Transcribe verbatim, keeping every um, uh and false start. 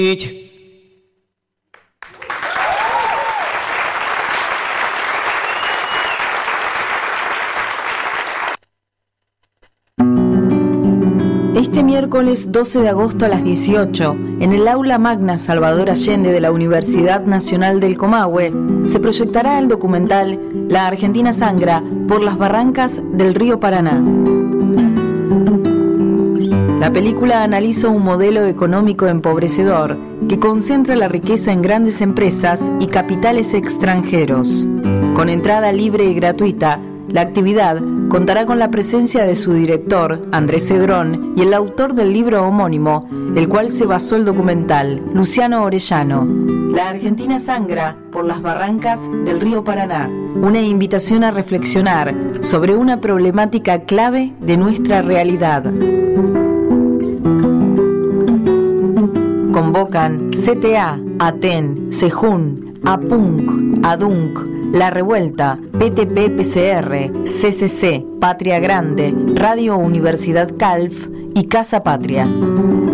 Este miércoles doce de agosto a las dieciocho, en el Aula Magna Salvador Allende de la Universidad Nacional del Comahue, se proyectará el documental La Argentina sangra por las barrancas del río Paraná. La película analiza un modelo económico empobrecedor que concentra la riqueza en grandes empresas y capitales extranjeros. Con entrada libre y gratuita, la actividad contará con la presencia de su director, Andrés Cedrón, y el autor del libro homónimo, el cual se basó el documental, Luciano Orellano. La Argentina sangra por las barrancas del río Paraná. Una invitación a reflexionar sobre una problemática clave de nuestra realidad. Convocan C T A, ATEN, SEJUN, APUNC, ADUNC, La Revuelta, P T P P C R, C C C, Patria Grande, Radio Universidad Calf y Casa Patria.